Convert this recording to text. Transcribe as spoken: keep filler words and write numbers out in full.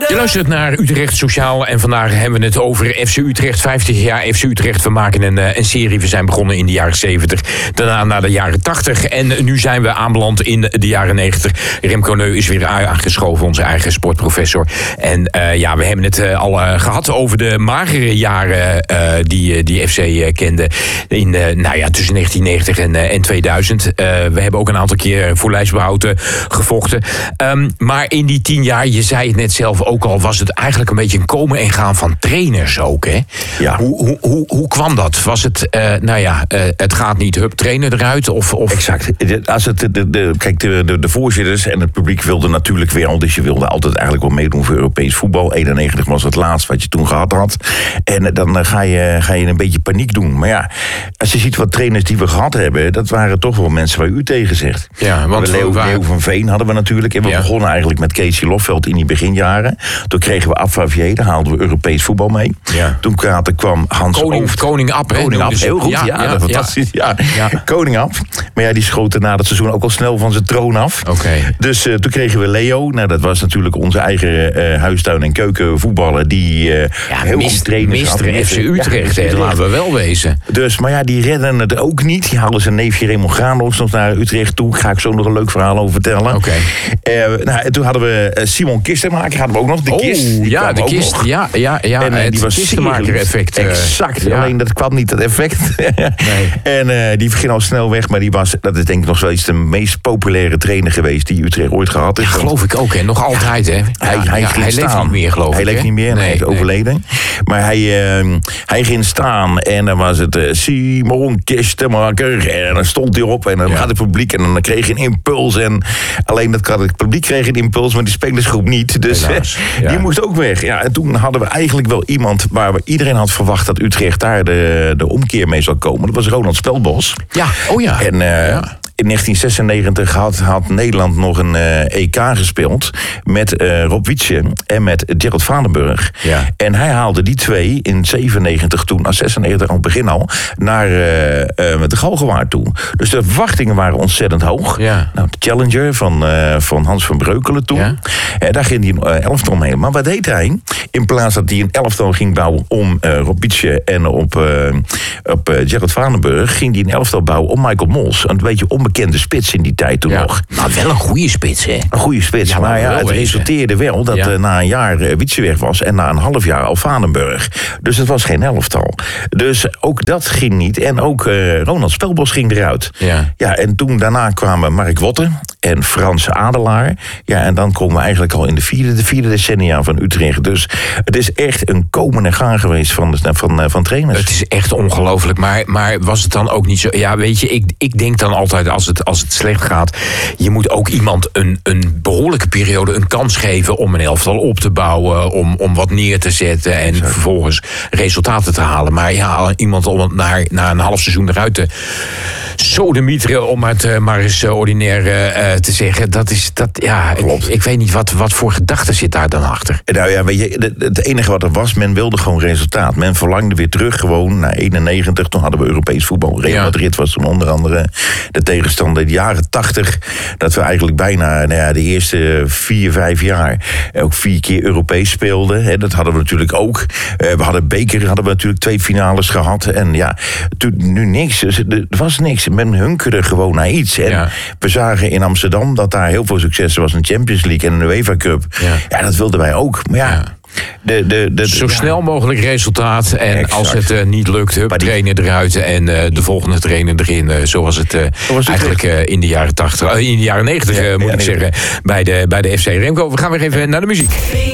Je luistert naar Utrecht Sociaal en vandaag hebben we het over F C Utrecht. vijftig jaar F C Utrecht. We maken een, een serie. We zijn begonnen in de jaren zeventig. Daarna naar de jaren tachtig. En nu zijn we aanbeland in de jaren negentig. Remco Neu is weer aangeschoven, onze eigen sportprofessor. En uh, ja, we hebben het uh, al uh, gehad over de magere jaren uh, die, die F C uh, kende. In, uh, nou ja, tussen negentien negentig en, uh, en tweeduizend. Uh, we hebben ook een aantal keer voor Lijsbehoud uh, gevochten. Um, maar in die tien jaar, je zei het net zelf ook al, was het eigenlijk een beetje een komen en gaan van trainers ook, hè? Ja. Hoe, hoe, hoe, hoe kwam dat? Was het, uh, nou ja, uh, het gaat niet, hup, trainer eruit? Of, of... Exact. Als het, de, de, kijk, de, de, de voorzitters en het publiek wilden natuurlijk weer al, dus je wilde altijd eigenlijk wel meedoen voor Europees voetbal. eenennegentig was het laatst wat je toen gehad had. En dan ga je, ga je een beetje paniek doen. Maar ja, als je ziet wat trainers die we gehad hebben, dat waren toch wel mensen waar u tegen zegt. Ja, want Leo, waar... Leo van Veen hadden we natuurlijk. En we ja. begonnen eigenlijk met Casey Lofveld in die beginjaren. Toen kregen we Abfavier, daar haalden we Europees voetbal mee. Ja. Toen kwam Hans Koning, Ooft. Koning Ab, hè? Koning Ab, heel goed. Ja, ja, ja, fantastisch. Ja. Ja. Ja. Koning Ab. Maar ja, die schoten na dat seizoen ook al snel van zijn troon af. Okay. Dus uh, toen kregen we Leo. Nou, dat was natuurlijk onze eigen uh, huistuin- en keukenvoetballer. Die uh, ja, heel mist, trainers mister F C Utrecht, ja, hè, laten we wel wezen. Dus, maar ja, die redden het ook niet. Die haalden zijn neefje Raymond Graanlos nog naar Utrecht toe. Daar ga ik zo nog een leuk verhaal over vertellen. Oké. Okay. Uh, nou, en toen hadden we Simon Kistenmaker, hadden we ook nog. De oh, Kist. Ja, de Kist. Nog. Ja, ja, ja. En, uh, het die was Kistenmaker-effect. Uh, exact. Ja. Alleen dat kwam niet, dat effect. Nee. En uh, die ging al snel weg. Maar die was, dat is denk ik nog steeds de meest populaire trainer geweest die Utrecht ooit gehad heeft. Ja, geloof ik ook, hè. Nog altijd, hè. Ja, hij hij, ja, ging hij staan. leeft niet meer, geloof hij ik. Hij leeft niet meer, nee, hij is nee. overleden. Maar hij, uh, hij ging staan en dan was het uh, Simon Kistenmaker. En dan stond hij op en dan ja. had het publiek en dan kreeg je een impuls. En alleen dat het publiek kreeg een impuls, maar die spelersgroep niet. Dus Helaas, ja. die moest ook weg. Ja, en toen hadden we eigenlijk wel iemand waar we iedereen had verwacht dat Utrecht daar de, de omkeer mee zou komen. Dat was Ronald Spelbos. Ja, oh ja. En uh, ja. in negentien zesennegentig had, had Nederland nog een uh, E K gespeeld met uh, Rob Wietse en met Gerald Vadenburg. Ja. En hij haalde die twee in zevenennegentig toen, als zesennegentig aan het begin al, naar uh, uh, met de Galgenwaard toe. Dus de verwachtingen waren ontzettend hoog. Ja. Nou, de Challenger van, uh, van Hans van Breukelen toen. Ja. Uh, daar ging hij een uh, elftal mee. Maar wat deed hij? In plaats dat hij een elftal ging bouwen om uh, Rob Wietse en op, uh, op uh, Gerald Vadenburg, ging hij een elftal bouwen om Michael Mols. Een beetje onbekende spits in die tijd toen ja. nog. Maar wel een goede spits, hè? Een goede spits. Ja, maar, maar ja, het wezen. resulteerde wel dat ja. uh, na een jaar uh, Wietse weg was en na een half jaar al Vadenburg. Dus het was geen elftal. Dus ook dat ging niet. En ook uh, Ronald Spelbos ging eruit. Ja. Ja, en toen daarna kwamen Mark Wotte en Frans Adelaar. Ja, en dan komen we eigenlijk al in de vierde, de vierde decennia van Utrecht. Dus het is echt een komen en gaan geweest van, van, van trainers. Het is echt ongelooflijk. Maar, maar was het dan ook niet zo? Ja, weet je, ik, ik denk dan altijd als het, als het slecht gaat, je moet ook iemand een, een behoorlijke periode een kans geven om een elftal op te bouwen, om, om wat neer te zetten en exact. vervolgens resultaten te halen. Maar ja, iemand om het na, na een half seizoen eruit te sodemieteren, om het uh, maar eens uh, ordinair uh, te zeggen, dat is, dat, ja, klopt. Ik, ik weet niet wat, wat voor gedachten zit daar dan achter. Nou ja, weet je, het enige wat er was, men wilde gewoon resultaat. Men verlangde weer terug gewoon naar eenennegentig, toen hadden we Europees voetbal. Real ja. Madrid was toen onder andere de tegenstander. In de jaren tachtig, dat we eigenlijk bijna nou ja, de eerste vier, vijf jaar ook vier keer Europees speelden. Hè, dat hadden we natuurlijk ook. Uh, we hadden beker, hadden we natuurlijk twee finales gehad. En ja, toen, nu niks. Er was niks. Men hunkerde gewoon naar iets. En ja. we zagen in Amsterdam dat daar heel veel succes was. Een Champions League en een UEFA Cup. Ja, ja dat wilden wij ook. Maar ja... ja. De, de, de, Zo ja. snel mogelijk resultaat. En exact. Als het uh, niet lukt, hup, die... trainer eruit en uh, de volgende trainer erin. Uh, zoals het, uh, het eigenlijk uh, in de jaren tachtig, uh, in de jaren negentig, uh, moet ja, ik nee, zeggen, bij de, bij de F C Remco. We gaan weer even naar de muziek.